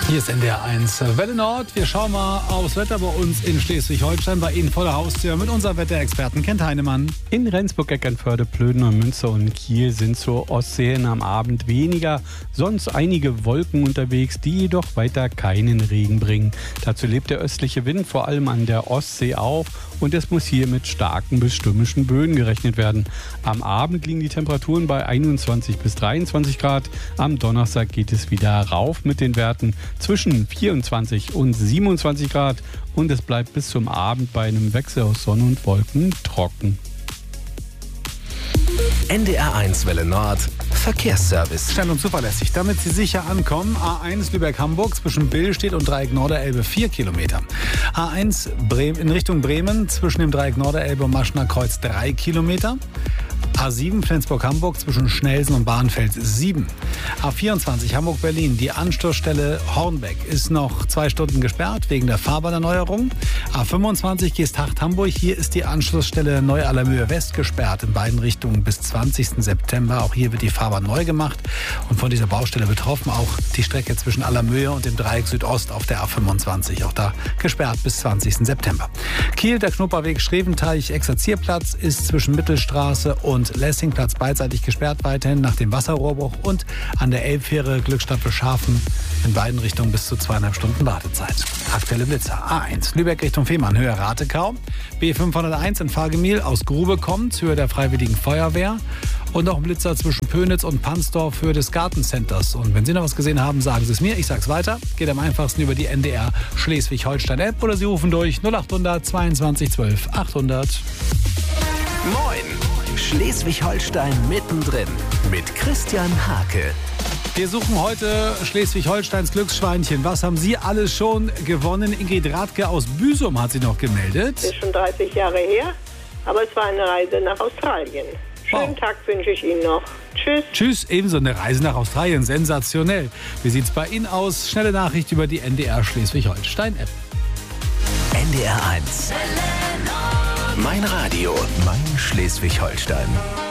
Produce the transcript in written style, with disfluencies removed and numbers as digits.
Hier ist NDR 1 Welle Nord. Wir schauen mal aufs Wetter bei uns in Schleswig-Holstein, bei Ihnen vor der Haustür mit unserem Wetterexperten Kent Heinemann. In Rendsburg, Eckernförde, Plöden, Münster und Kiel sind zur Ostsee hin am Abend weniger, sonst einige Wolken unterwegs, die jedoch weiter keinen Regen bringen. Dazu lebt der östliche Wind vor allem an der Ostsee auf und es muss hier mit starken bis stürmischen Böen gerechnet werden. Am Abend liegen die Temperaturen bei 21 bis 23 Grad. Am Donnerstag geht es wieder rauf mit den Werten zwischen 24 und 27 Grad und es bleibt bis zum Abend bei einem Wechsel aus Sonne und Wolken trocken. NDR 1 Welle Nord Verkehrsservice. Schnell und zuverlässig, damit Sie sicher ankommen. A1 Lübeck-Hamburg zwischen Billstedt und Dreieck Norderelbe 4 Kilometer. A1 in Richtung Bremen zwischen dem Dreieck Norderelbe und Maschner Kreuz 3 Kilometer. A7 Flensburg-Hamburg zwischen Schnelsen und Bahnfeld 7. A24 Hamburg-Berlin, die Anschlussstelle Hornbeck ist noch 2 Stunden gesperrt wegen der Fahrbahnerneuerung. A25 Geesthacht-Hamburg, hier ist die Anschlussstelle Neu-Allermöhe West gesperrt in beiden Richtungen bis 20. September. Auch hier wird die Fahrbahn neu gemacht und von dieser Baustelle betroffen auch die Strecke zwischen Allermöhe und dem Dreieck Südost auf der A25. Auch da gesperrt bis 20. September. Kiel, der Knupperweg Schreventeich-Exerzierplatz ist zwischen Mittelstraße und Lessingplatz beidseitig gesperrt weiterhin nach dem Wasserrohrbruch und an der Elbfähre Glückstadt Beschafen in beiden Richtungen bis zu 2,5 Stunden Wartezeit. Aktuelle Blitzer. A1 Lübeck Richtung Fehmarn, Höhe Ratekau. B501 in Fahrgemühl aus Grube kommt, Höhe der Freiwilligen Feuerwehr. Und noch ein Blitzer zwischen Pönitz und Pansdorf, Höhe des Gartencenters. Und wenn Sie noch was gesehen haben, sagen Sie es mir. Ich sag's weiter. Geht am einfachsten über die NDR Schleswig-Holstein-App oder Sie rufen durch 0800 22 12 800. Moin! Schleswig-Holstein mittendrin mit Christian Hake. Wir suchen heute Schleswig-Holsteins Glücksschweinchen. Was haben Sie alles schon gewonnen? Ingrid Radke aus Büsum hat sie noch gemeldet. Das ist schon 30 Jahre her, aber es war eine Reise nach Australien. Schönen Tag wünsche ich Ihnen noch. Tschüss. Tschüss, ebenso eine Reise nach Australien. Sensationell. Wie sieht's bei Ihnen aus? Schnelle Nachricht über die NDR Schleswig-Holstein-App. NDR 1. Mein Radio, mein Schleswig-Holstein.